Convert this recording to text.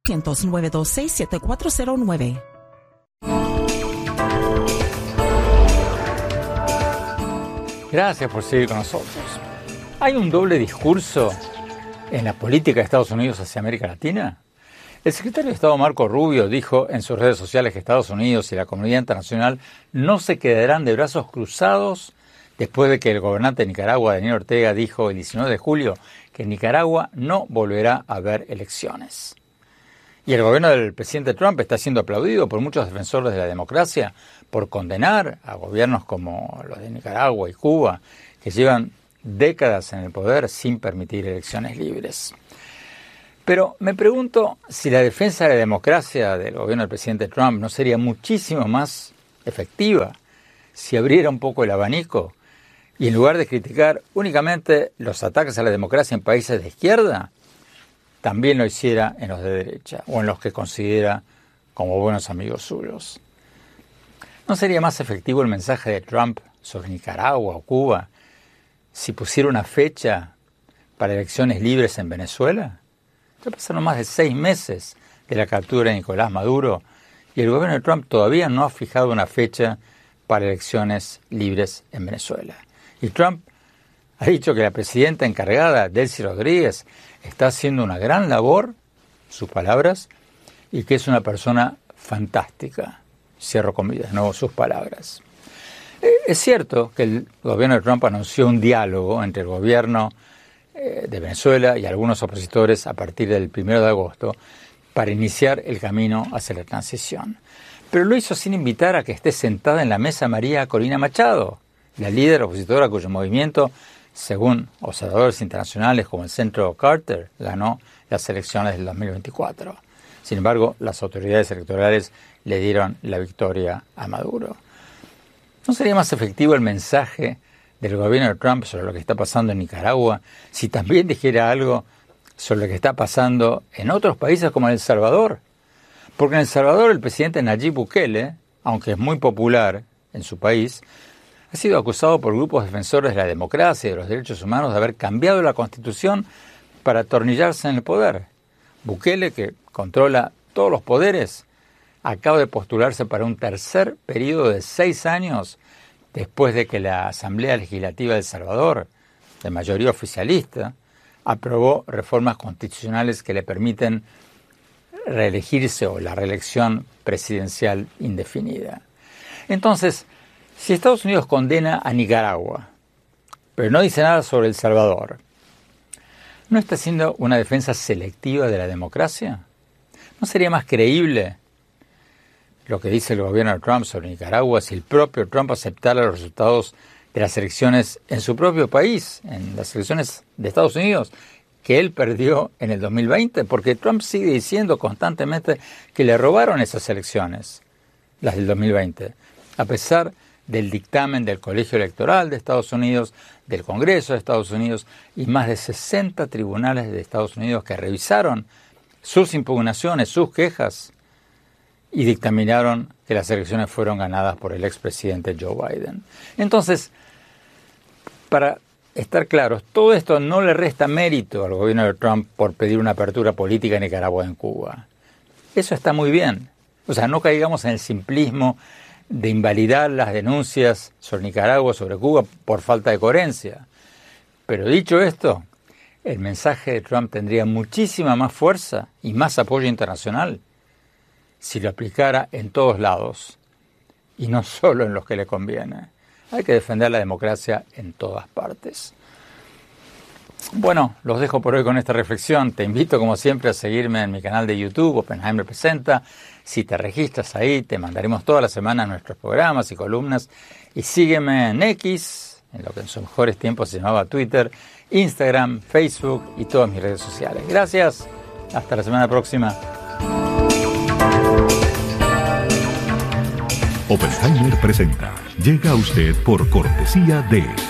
1-800-926-7409. Gracias por seguir con nosotros. ¿Hay un doble discurso en la política de Estados Unidos hacia América Latina? El secretario de Estado Marco Rubio dijo en sus redes sociales que Estados Unidos y la comunidad internacional no se quedarán de brazos cruzados después de que el gobernante de Nicaragua, Daniel Ortega, dijo el 19 de julio que en Nicaragua no volverá a haber elecciones. Y el gobierno del presidente Trump está siendo aplaudido por muchos defensores de la democracia por condenar a gobiernos como los de Nicaragua y Cuba, que llevan décadas en el poder sin permitir elecciones libres. Pero me pregunto si la defensa de la democracia del gobierno del presidente Trump no sería muchísimo más efectiva si abriera un poco el abanico y en lugar de criticar únicamente los ataques a la democracia en países de izquierda, también lo hiciera en los de derecha o en los que considera como buenos amigos suyos. ¿No sería más efectivo el mensaje de Trump sobre Nicaragua o Cuba si pusiera una fecha para elecciones libres en Venezuela? Ya pasaron más de 6 meses de la captura de Nicolás Maduro y el gobierno de Trump todavía no ha fijado una fecha para elecciones libres en Venezuela. Y Trump ha dicho que la presidenta encargada, Delcy Rodríguez, está haciendo una gran labor, sus palabras, y que es una persona fantástica. Cierro comillas, no sus palabras. Es cierto que el gobierno de Trump anunció un diálogo entre el gobierno de Venezuela y algunos opositores a partir del 1 de agosto para iniciar el camino hacia la transición. Pero lo hizo sin invitar a que esté sentada en la mesa María Corina Machado, la líder opositora cuyo movimiento, según observadores internacionales como el Centro Carter, ganó las elecciones del 2024. Sin embargo, las autoridades electorales le dieron la victoria a Maduro. ¿No sería más efectivo el mensaje del gobierno de Trump sobre lo que está pasando en Nicaragua si también dijera algo sobre lo que está pasando en otros países como El Salvador? Porque en El Salvador el presidente Nayib Bukele, aunque es muy popular en su país, ha sido acusado por grupos defensores de la democracia y de los derechos humanos de haber cambiado la Constitución para atornillarse en el poder. Bukele, que controla todos los poderes, acaba de postularse para un tercer periodo de 6 años después de que la Asamblea Legislativa de El Salvador, de mayoría oficialista, aprobó reformas constitucionales que le permiten reelegirse o la reelección presidencial indefinida. Entonces, si Estados Unidos condena a Nicaragua, pero no dice nada sobre El Salvador, ¿no está haciendo una defensa selectiva de la democracia? ¿No sería más creíble lo que dice el gobierno de Trump sobre Nicaragua si el propio Trump aceptara los resultados de las elecciones en su propio país, en las elecciones de Estados Unidos, que él perdió en el 2020? Porque Trump sigue diciendo constantemente que le robaron esas elecciones, las del 2020, a pesar del dictamen del Colegio Electoral de Estados Unidos, del Congreso de Estados Unidos y más de 60 tribunales de Estados Unidos que revisaron sus impugnaciones, sus quejas, y dictaminaron que las elecciones fueron ganadas por el expresidente Joe Biden. Entonces, para estar claros, todo esto no le resta mérito al gobierno de Trump por pedir una apertura política en Nicaragua en Cuba. Eso está muy bien. O sea, no caigamos en el simplismo de invalidar las denuncias sobre Nicaragua, sobre Cuba, por falta de coherencia. Pero dicho esto, el mensaje de Trump tendría muchísima más fuerza y más apoyo internacional si lo aplicara en todos lados y no solo en los que le conviene. Hay que defender la democracia en todas partes. Bueno, los dejo por hoy con esta reflexión. Te invito, como siempre, a seguirme en mi canal de YouTube, Oppenheimer Presenta. Si te registras ahí, te mandaremos toda la semana nuestros programas y columnas. Y sígueme en X, en lo que en sus mejores tiempos se llamaba Twitter, Instagram, Facebook y todas mis redes sociales. Gracias. Hasta la semana próxima. Oppenheimer Presenta llega a usted por cortesía de